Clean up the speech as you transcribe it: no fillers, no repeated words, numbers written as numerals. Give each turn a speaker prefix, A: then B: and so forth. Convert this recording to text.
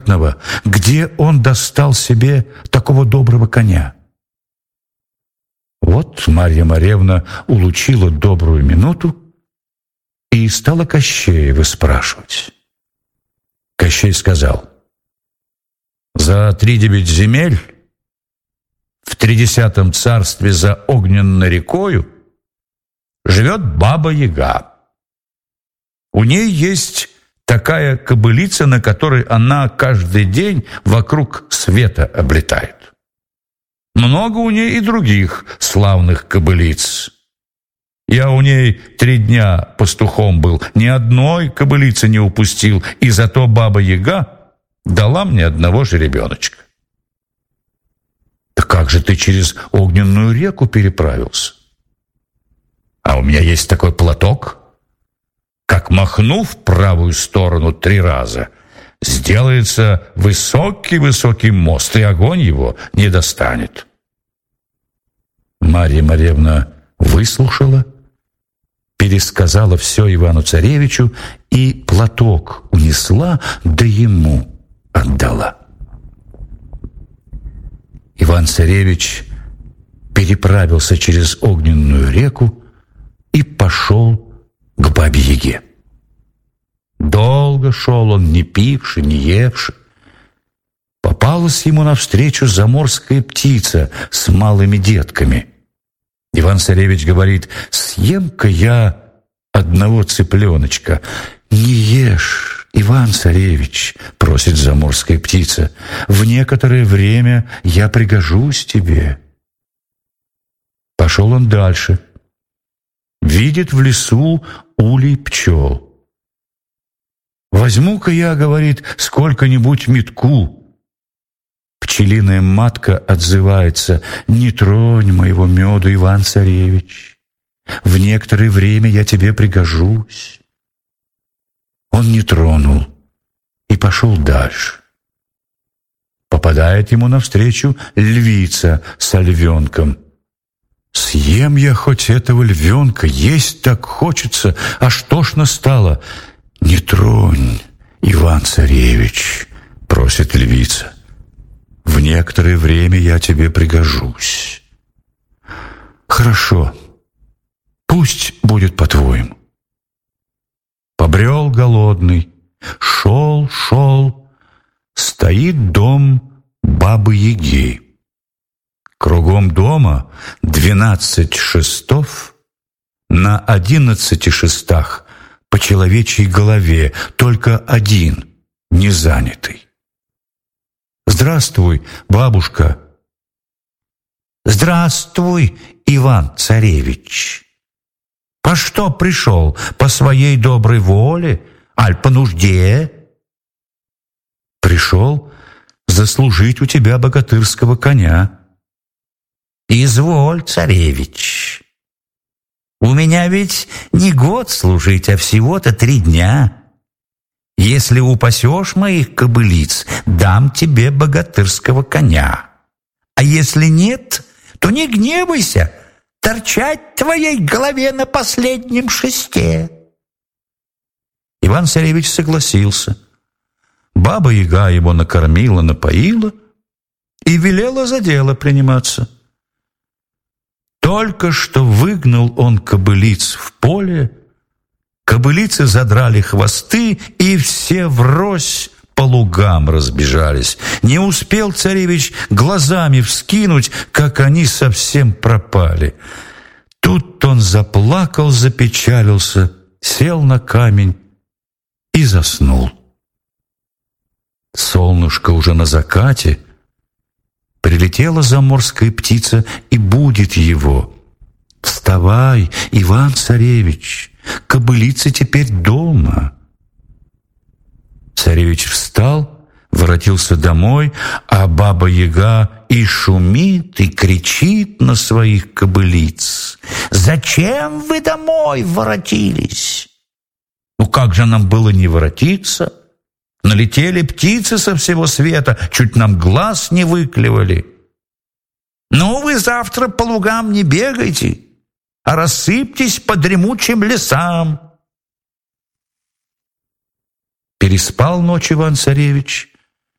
A: смертного, где он достал себе такого доброго коня. Вот Марья Маревна улучила добрую минуту и стала Кощея выспрашивать. Кощей сказал: «За 39 земель в 30 царстве за огненной рекою живет Баба-Яга. У ней есть такая кобылица, на которой она каждый день вокруг света облетает. Много у ней и других славных кобылиц. Я у ней 3 дня пастухом был, ни одной кобылицы не упустил, и зато Баба-Яга дала мне одного жеребеночка». «Да как же ты через огненную реку переправился?» «А у меня есть такой платок. Как махну в правую сторону 3 раза, сделается высокий-высокий мост, и огонь его не достанет». Марья Маревна выслушала, пересказала все Ивану-Царевичу и платок унесла, да ему отдала. Иван-Царевич переправился через огненную реку и пошел к Бабе-Яге. Долго шел он, не пивши, не евши. Попалась ему навстречу заморская птица с малыми детками. Иван-Царевич говорит: «Съем-ка я одного цыпленочка». «Не ешь, Иван-Царевич», — просит заморская птица, «в некоторое время я пригожусь тебе». Пошел он дальше. Видит в лесу улей пчел. «Возьму-ка я, — говорит, — сколько-нибудь метку». Пчелиная матка отзывается: «Не тронь моего меду, Иван-Царевич, в некоторое время я тебе пригожусь». Он не тронул и пошел дальше. Попадает ему навстречу львица со львенком. «Съем я хоть этого львенка, есть так хочется, аж тошно стало». «Не тронь, Иван-Царевич, — просит львица, — в некоторое время я тебе пригожусь». «Хорошо, пусть будет по-твоему». Побрел голодный, шел, стоит дом Бабы-Яги. Кругом дома 12 шестов, на 11 шестах по человечьей голове, только один не занятый. «Здравствуй, бабушка».
B: «Здравствуй, Иван-Царевич. По что пришел? По своей доброй воле, аль по нужде?»
A: «Пришел заслужить у тебя богатырского коня».
B: «Изволь, царевич. У меня ведь не год служить, а всего-то 3 дня. Если упасешь моих кобылиц, дам тебе богатырского коня. А если нет, то не гневайся, торчать твоей голове на последнем шесте».
A: Иван-Царевич согласился. Баба-Яга его накормила, напоила и велела за дело приниматься. Только что выгнал он кобылиц в поле, кобылицы задрали хвосты, и все врозь по лугам разбежались. Не успел царевич глазами вскинуть, как они совсем пропали. Тут он заплакал, запечалился, сел на камень и заснул. Солнышко уже на закате. Прилетела заморская птица и будит его. «Вставай, Иван-Царевич, кобылица теперь дома». Царевич встал, воротился домой, а Баба-Яга и шумит, и кричит на своих кобылиц:
B: «Зачем вы домой воротились?»
A: «Ну как же нам было не воротиться? Налетели птицы со всего света, чуть нам глаз не выклевали».
B: «Ну, вы завтра по лугам не бегайте, а рассыпьтесь по дремучим лесам».
A: Переспал ночь Иван-Царевич,